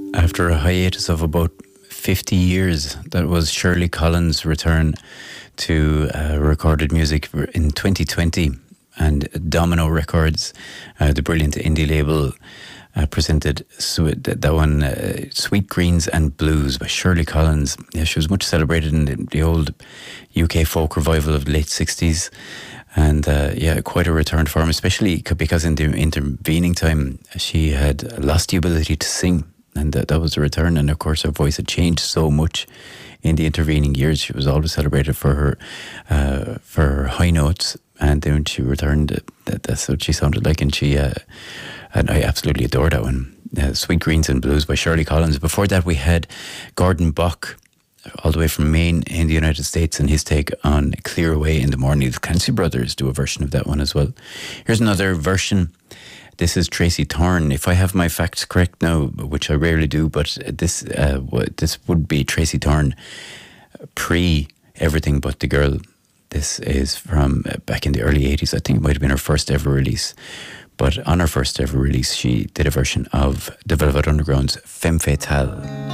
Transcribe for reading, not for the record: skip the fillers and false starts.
After a hiatus of about 50 years, that was Shirley Collins' return to recorded music in 2020. And Domino Records, the brilliant indie label, presented that one, Sweet Greens and Blues by Shirley Collins. Yeah, she was much celebrated in the old UK folk revival of the late 60s. And yeah, quite a return for him, especially because in the intervening time, she had lost the ability to sing. And that was a return. And of course, her voice had changed so much in the intervening years. She was always celebrated for her high notes. And then when she returned, that's what she sounded like. And and I absolutely adore that one. Sweet Greens and Blues by Shirley Collins. Before that, we had Gordon Bok, all the way from Maine in the United States, and his take on Clear Away in the Morning. The Clancy Brothers do a version of that one as well. Here's another version. This is Tracy Thorn. If I have my facts correct now, which I rarely do, but this would be Tracy Thorn pre Everything But the Girl. This is from back in the early 80s. I think it might have been her first ever release. But on her first ever release, she did a version of the Velvet Underground's Femme Fatale.